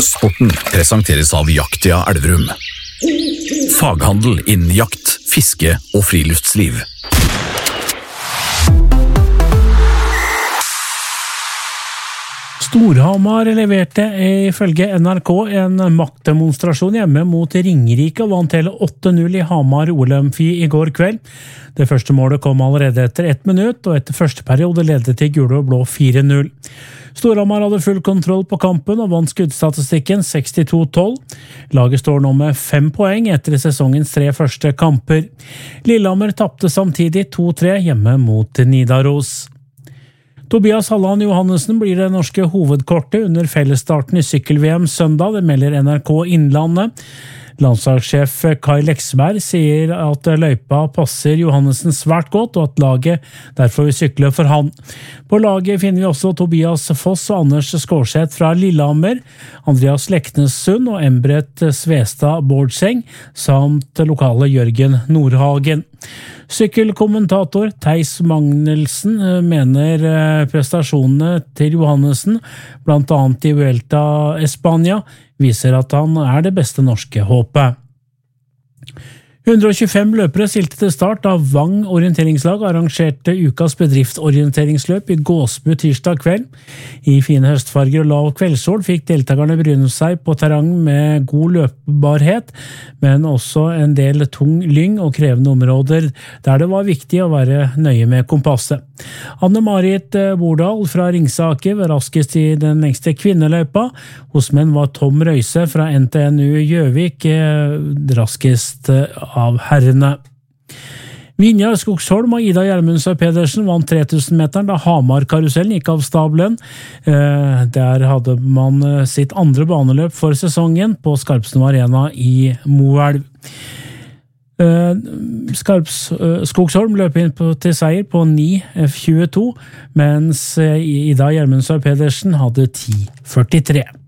Sporten presenteres av Jaktia Elverum. Faghandel innen jakt, fiske og friluftsliv. Storhamar leverte ifølge NRK en maktdemonstrasjon hjemme mot Ringerike og vant hele 8-0 i Hamar OL-amfi i går kveld. Det første målet kom allerede etter 1 minutt, og etter første periode ledet til gule og blå 4-0. Storhamar hadde full kontroll på kampen og vant skuddstatistikken 62-12. Laget står nå med 5 poeng etter sesongens 3 første kamper. Lillehammer tapte samtidig 2-3 hjemme mot Nidaros. Tobias Halland Johannessen blir det norske hovedkortet under fellesstarten i sykkel-VM søndag, det melder NRK Innlandet. Landslagssjef Kai Leksberg sier at løypa passer Johannessen svært godt, og at laget derfor vil sykle for han. På laget finner vi også Tobias Foss og Anders Skårseth fra Lillehammer, Andreas Leknessund og Embret Svestad Bårdseng, samt lokale Jørgen Nordhagen. Sykkelkommentator Theis Magnelsen mener prestasjonene til Johannessen, blant annet i Vuelta Espania, viser at han er det beste norske håpet. 125 løpere stilte til start da Vang orienteringslag arrangerte ukas bedriftsorienteringsløp i Gåsbu tirsdag kveld. I fine høstfarger og lav kveldssol fikk deltakerne bryne seg på terreng med god løpbarhet, men også en del tung lyng og krevende områder der det var viktig å være nøye med kompasset. Anne-Marit Bordal fra Ringsaker var raskest i den lengste kvinneløypa. Hos menn var Tom Røise fra NTNU Gjøvik raskest av herrene. Vinjar Skogsholm og Ida Gjermundsø Pedersen vant 3000-meteren da Hamar-karusellen gikk av stabelen. Der hadde man sitt andre baneløp for sesongen på Skarpsno Arena i Moelv. Skogsholm løp inn til seier på 9.22, mens Ida Gjermundsø Pedersen hadde 10.43.